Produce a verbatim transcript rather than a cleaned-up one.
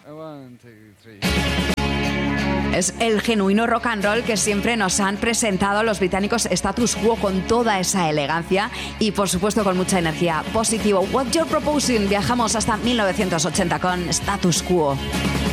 One, two, three. Es el genuino rock and roll que siempre nos han presentado los británicos Status Quo, con toda esa elegancia y por supuesto con mucha energía. Positivo. What You're Proposing. Viajamos hasta mil novecientos ochenta con Status Quo.